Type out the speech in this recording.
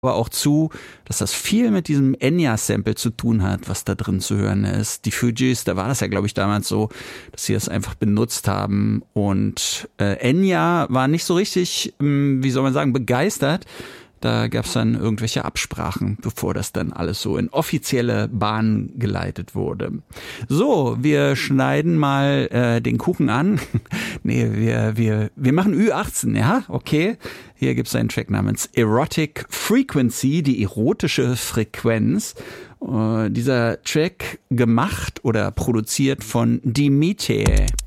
aber auch zu, dass das viel mit diesem Enya-Sample zu tun hat, was da drin zu hören ist. Die Fugees, da war das ja, glaube ich, damals so, dass sie das einfach benutzt haben. Und Enya war nicht so richtig, wie soll man sagen, begeistert. Da gab es dann irgendwelche Absprachen, bevor das dann alles so in offizielle Bahnen geleitet wurde. So, wir schneiden mal den Kuchen an. Nee, wir machen Ü18, ja? Okay. Hier gibt es einen Track namens Erotic Frequency, die erotische Frequenz. Dieser Track gemacht oder produziert von Dimitri.